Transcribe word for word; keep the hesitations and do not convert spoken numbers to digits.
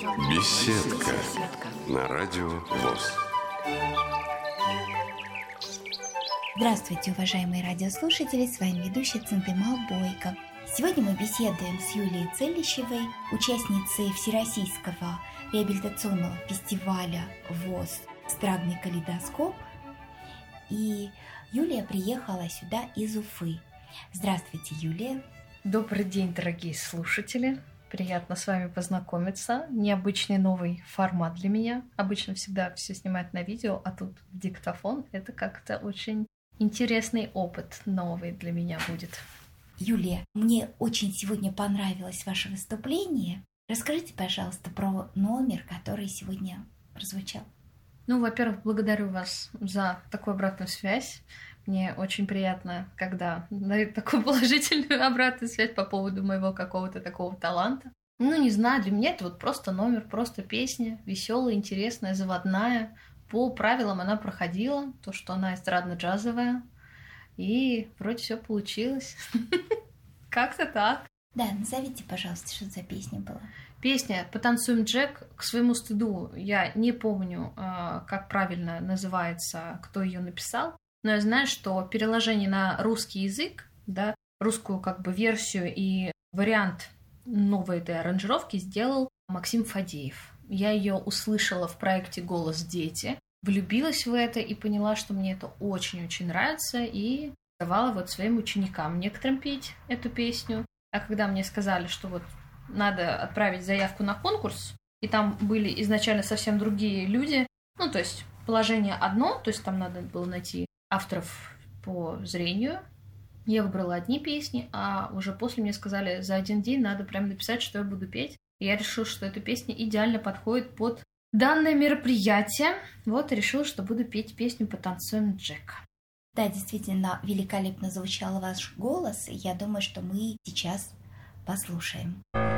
Беседка на радио ВОС. Здравствуйте, уважаемые радиослушатели, с вами ведущая Центыма Бойко. Сегодня мы беседуем с Юлией Целищевой, участницей Всероссийского реабилитационного фестиваля ВОС «Эстрадный калейдоскоп». И Юлия приехала сюда из Уфы. Здравствуйте, Юлия. Добрый день, дорогие слушатели. Приятно с вами познакомиться. Необычный новый формат для меня. Обычно всегда все снимают на видео, а тут диктофон. Это как-то очень интересный опыт, новый для меня будет. Юлия, мне очень сегодня понравилось ваше выступление. Расскажите, пожалуйста, про номер, который сегодня прозвучал. Ну, во-первых, благодарю вас за такую обратную связь. Мне очень приятно, когда дают такую положительную обратную связь по поводу моего какого-то такого таланта. Ну, не знаю, для меня это вот просто номер, просто песня, веселая, интересная, заводная. По правилам она проходила, то, что она эстрадно-джазовая. И вроде все получилось. Как-то так. Да, назовите, пожалуйста, что за песня была. Песня «Потанцуем, Джек». К своему стыду я не помню, как правильно называется, кто ее написал. Но я знаю, что переложение на русский язык, да, русскую как бы версию и вариант новой этой аранжировки сделал Максим Фадеев. Я ее услышала в проекте «Голос дети», влюбилась в это и поняла, что мне это очень-очень нравится, и давала вот своим ученикам некоторым петь эту песню. А когда мне сказали, что вот надо отправить заявку на конкурс, и там были изначально совсем другие люди, ну, то есть положение одно, то есть там надо было найти авторов по зрению. Я выбрала одни песни, а уже после мне сказали, за один день надо прям написать, что я буду петь. И я решила, что эта песня идеально подходит под данное мероприятие. Вот и решила, что буду петь песню «Потанцуем, Джек». Да, действительно, великолепно звучал ваш голос, и я думаю, что мы сейчас послушаем.